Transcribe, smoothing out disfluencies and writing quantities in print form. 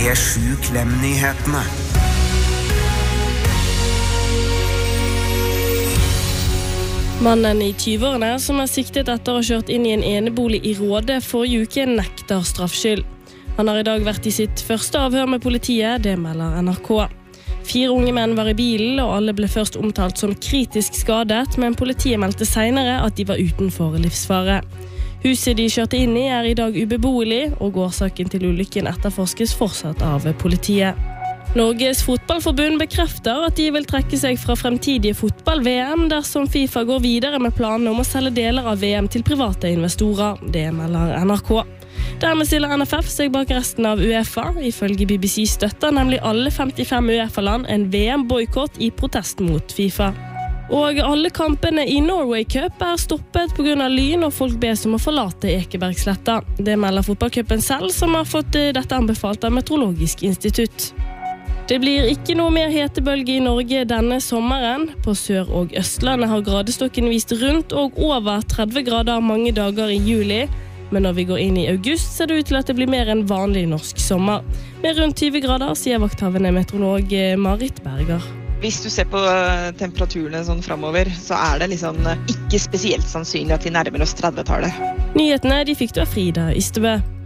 P7 Klem-nyhetene. Mannen i 20-årene som siktet etter å ha kjørt inn i en enebolig i Råde forrige uke nekter straffskyld. Han har i dag vært i sitt første avhør med politiet, det melder NRK. 4 unge menn var i bilen, og alle ble først omtalt som kritisk skadet, men politiet meldte senere at de var utenfor livsfare. Huset de kjørte inn i i dag ubeboelig, og årsaken til ulykken etterforskes fortsatt av politiet. Norges fotballforbund bekrefter at de vil trekke seg fra fremtidige fotball-VM dersom FIFA går videre med planen om å selge deler av VM til private investorer, det melder NRK. Dermed stiller NFF seg bak resten av UEFA. Ifølge BBC støtter nemlig alle 55 UEFA-land en VM-boykott i protest mot FIFA. Og alle kampene i Norway Cup stoppet på grunn av lyn, og folk bes om å forlate Ekebergsletta. Det melder fotballcupen selv, som har fått dette anbefalt av Meteorologisk institutt. Det blir ikke noe mer hetebølge i Norge denne sommeren. På Sør- og Østlandet har gradestokken vist rundt og over 30 grader mange dager i juli. Men når vi går inn i august, ser det ut til at det blir mer enn vanlig norsk sommer. Med rundt 20 grader, sier vakthavende meteorolog Marit Berger. Hvis du ser på temperaturene sånn fremover, så det liksom ikke spesielt sannsynlig at vi nærmer oss 30-tallet. Nyhetene de fikk du av Frida Ystebø.